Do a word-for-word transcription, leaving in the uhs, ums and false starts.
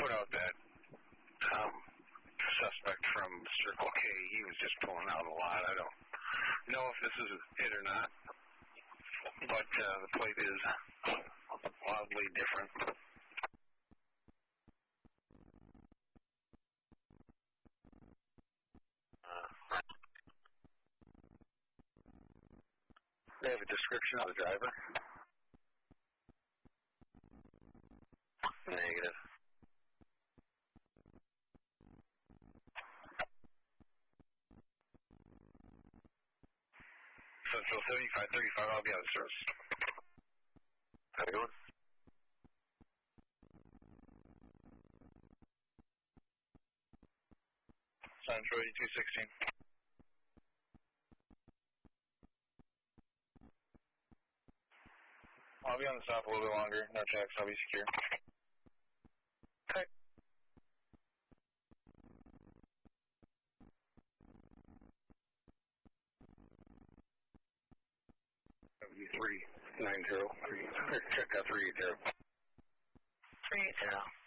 put out that um, suspect from Circle K. He was just pulling out a lot. I don't know if this is it or not, but uh, the plate is wildly different. They have a description of the driver? Negative. Central seventy-five thirty-five, I'll be out of service. Have a good one. Central eighty-two sixteen. I'll be on the stop a little bit longer. No checks. I'll be secure. Okay. three nine zero three. Check out three eight zero. three eight zero.